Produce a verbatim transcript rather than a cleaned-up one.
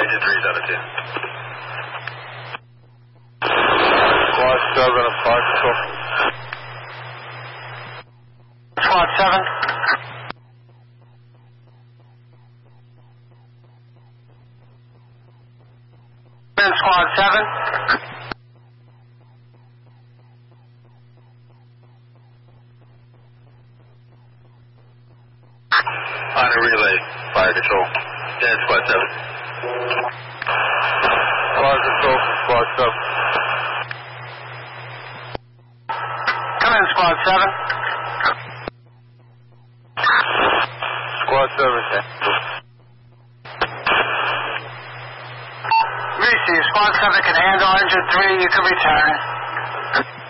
Engine three seventeen. Squad seven, a fire control. Squad seven. Squad seven. On a relay, fire control. Yeah, squad seven. Fire control from squad seven. Come in, squad seven. Squad seven, sir. Receive. Squad seven can handle engine three. You can return.